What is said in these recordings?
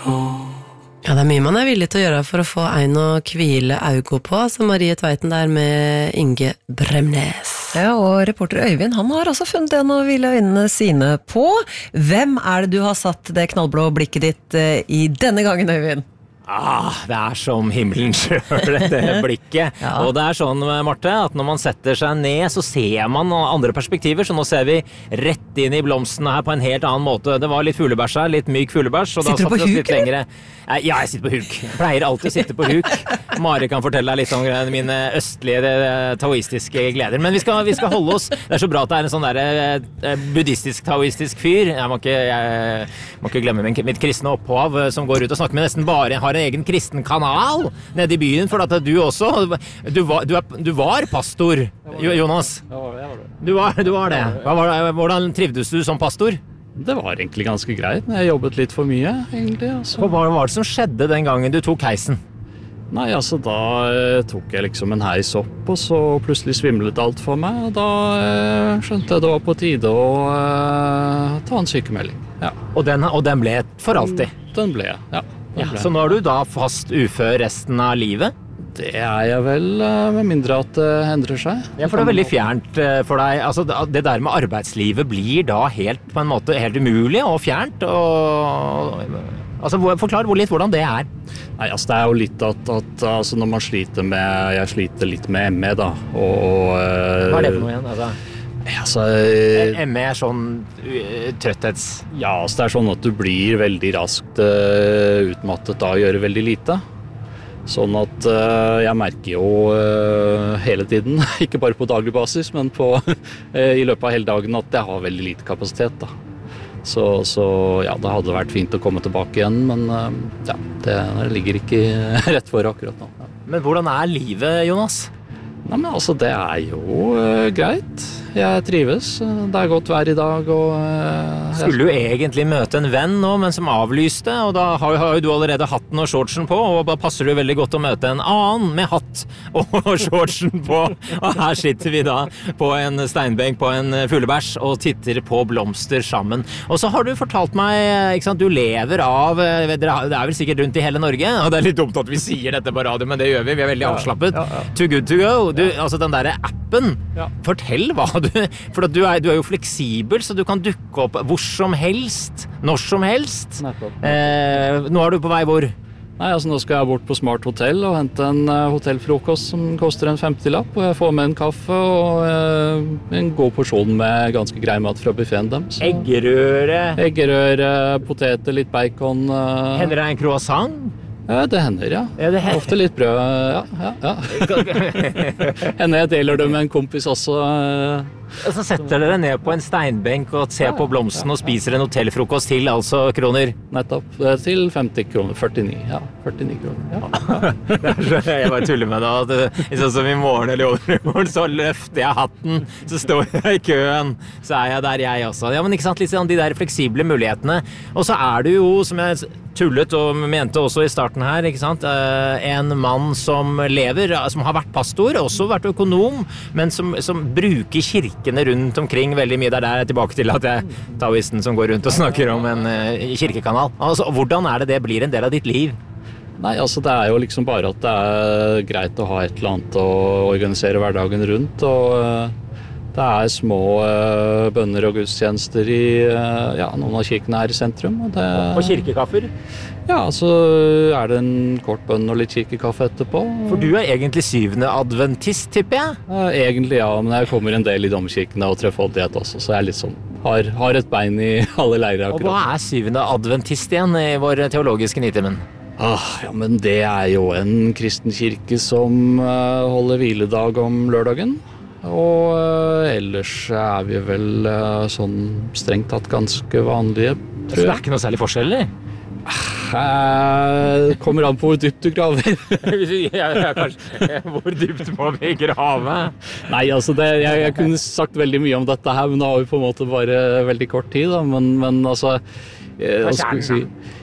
Ja, det mye man villig til å gjøre for å få en å hvile augo på, som Marie Tveiten der med Inge Bremnes. Ja, og reporter Øyvind, han har også funnet en å hvile øynene sine på. Hvem det du har satt det knallblå blikket ditt i denne gangen, Øyvind? Det som himmelen selv, det blikket. Ja. Og det sånn, Marte, at når man setter seg ned, så ser man andre perspektiver, så nå ser vi rett inn i blomstene her på en helt annen måte. Det var litt fuglebæsj her, litt myk fuglebæsj. Sitter du på huk, eller? Ja, jeg sitter på huk. Jeg pleier alltid å sitte på huk. Mari kan fortelle deg litt om mine østlige taoistiske gleder. Men vi skal holde oss. Det så bra at det en sånn der buddhistisk-taoistisk fyr. Jeg må ikke glemme mitt kristne opphav, som går ut og snakker med nesten bare har en egen kristen kanal nede i byen, for at du også du var pastor, Jonas. Du var det. Hvordan trivdes du som pastor? Det var egentlig ganske greit. Jeg jobbet litt for mye, egentlig. Altså. Hva var det som skjedde den gangen du tok heisen? Nei, altså da tok jeg liksom en heis opp, og så plutselig svimlet alt for meg, og da skjønte jeg det var på tide å ta en sykemelding. Ja. Og den ble for alltid? Den ble, ja. Så nå du da fast ufør resten av livet? Det jeg vel, med mindre at det endrer seg. Ja, for det veldig fjernt for deg. Altså, det der med arbeidslivet blir da på en måte helt umulig og fjernt. Altså, forklar litt hvordan det Nei, altså det jo litt at altså, når man jeg sliter litt med ME da. Hva det for noe igjen? Altså, ME sånn trøtthets... Ja, altså det sånn at du blir veldig raskt utmattet da å gjøre veldig lite. Sånn at jeg merker jo hele tiden, ikke bare på daglig basis, men i løpet av hele dagen at jeg har veldig lite kapasitet da. Så ja, det hadde vært fint å komme tilbake igjen, men ja, det ligger ikke rett for akkurat nå. Ja. Men hvordan livet, Jonas? Nei, men altså, det jo greit. Jeg trives. Det godt vær i dag. Skulle du egentlig møte en venn nå, men som avlyste, og da har jo du allerede hatten og shortsen på, og da passer det veldig godt å møte en annen med hatt og shortsen på. Og her sitter vi da på en steinbenk på en fuglebæsj og titter på blomster sammen. Og så har du fortalt meg, ikke sant, du lever av, det vel sikkert rundt i hele Norge, og det litt dumt at vi sier dette på radio, men det gjør vi er veldig avslappet. Ja. Too good to go. Altså den der appen, fortell hva for du jo fleksibel, så du kan dukke opp hvor som helst, når som helst. Nå du på vei hvor? Nei, altså nå skal jeg bort på Smart Hotel og hente en hotellfrokost som koster en 50-lapp, og jeg får med en kaffe og en god porsjon med ganske grei mat fra buffeten deres. Eggerøre, poteter, litt bacon. Hender det en croissant? Ja, det hender, ja. Ofte litt brød, ja. Hender jeg deler det med en kompis også. Og så setter dere ned på en steinbenk og ser på blomsten og spiser en hotellfrokost til, altså kroner? Nettopp, til 50 kroner, 49, ja. 49 kroner, ja. Jeg bare tuller med det, sånn som i morgen eller overmorgen, så løfter jeg hatten, så står jeg i køen, så jeg der jeg også. Ja, men ikke sant, litt sånn de der fleksible mulighetene. Og så det jo, som jeg tullet og mente også i starten her, ikke sant? En mann som lever, som har vært pastor, også vært økonom, men som bruker kirkene rundt omkring veldig mye. Det der tilbake til at jeg taoisten som går rundt og snakker om en kirkekanal. Altså, hvordan det blir en del av ditt liv? Nei, altså det jo liksom bare at det greit å ha et eller annet å organisere hverdagen rundt, og det små bønner og gudstjenester i noen av kirkene her i sentrum. Og kirkekaffer? Ja, så det en kort bønn og litt kirkekaffe etterpå. For du egentlig syvende adventist, tipper jeg? Egentlig ja, men jeg kommer en del i domkirkene og treffoldighet også, så jeg litt sånn, har et bein i alle leirer akkurat. Og hva syvende adventist igjen i vår teologiske nitimen? Ja, men det jo en kristen kirke som holder hviledag om lørdagen. Og ellers vi vel sånn strengt tatt ganske vanlige, tror jeg. Så det ikke noe særlig forskjell, eller? Kommer an på hvor dypt du graver. Kanskje. Hvor dypt må vi grave? Nei, altså jeg kunne sagt veldig mye om dette her, men da har vi på en måte bare veldig kort tid, da. Men altså, hva skal vi si?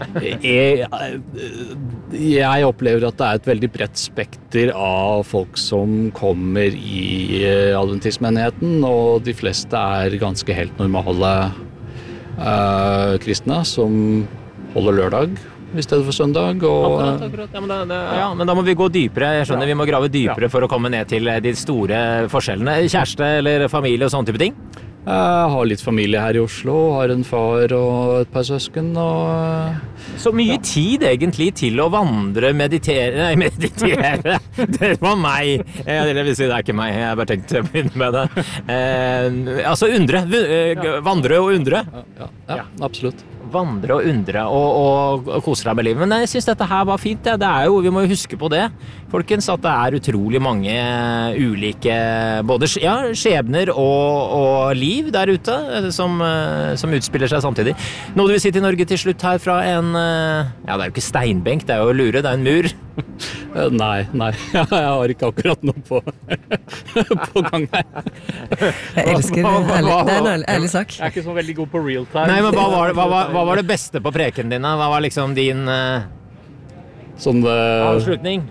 Jeg opplever at det et veldig bredt spekter av folk som kommer i adventismenigheten, og de fleste ganske helt normale kristne som holder lørdag I stedet for søndag. Og, akkurat. Ja, men da må vi gå dypere. Jeg skjønner vi må grave dypere for å komme ned til de store forskjellene. Kjæreste eller familie og sånne type ting? Jeg har litt familie her I Oslo, har en far og et par søsken. Så mye tid egentlig til å vandre, meditere. Det var meg. Det vil si, det ikke meg. Jeg har bare tenkt å begynne med det. Altså undre. Vandre og undre. Ja, absolutt. Vandre og undre og kose deg med livet. Men jeg synes dette her var fint. Det jo, vi må jo huske på det, folkens, at det utrolig mange ulike både skjebner og liv der ute som utspiller seg samtidig. Noe du vil si til Norge til slutt her fra en, det jo ikke steinbenk, det jo lure, det en mur. Nei, jeg har ikke akkurat noe på gang her. Jeg elsker det en ærlig sak. Jeg ikke så veldig god på real time. Nei, men hva var det beste på preken din? Hva var liksom din avslutning?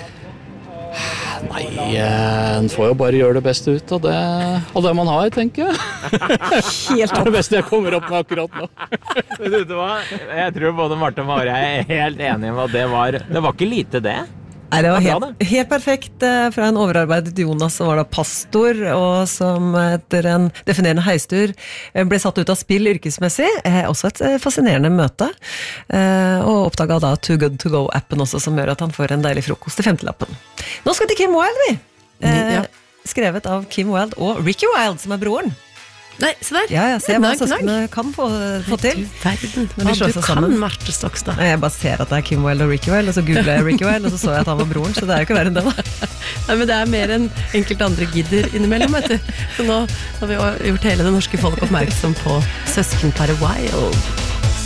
Nei, en får jo bare gjøre det beste ut av det man har, tenker jeg. Helt det beste jeg kommer opp med akkurat nå. Vet du hva? Jeg tror både Marte og Mari helt enige om at det var ikke lite det. Nei, det var helt perfekt fra en overarbeidet Jonas som var da pastor, og som etter en definerende heistur ble satt ut av spill yrkesmessig. Også et fascinerende møte. Og oppdaget da Too Good To Go-appen også, som gjør at han får en deilig frokost I 50-lappen. Nå skal vi til Kim Wilde, vi! Skrevet av Kim Wilde og Ricky Wilde, som broren. Nei, se der. Ja, se hva søskene kan få til. Verden. Du kan Marte Stokstad. Jeg bare ser at det Kim Wilde og Ricky Wilde, og så googlet jeg Ricky Wilde, og så jeg at han var broren, så det jo ikke verre enn det da. Nei, men det mer enn enkelte andre gidder innimellom, vet du. Så nå har vi gjort hele det norske folk oppmerksom på søskenparet Wilde.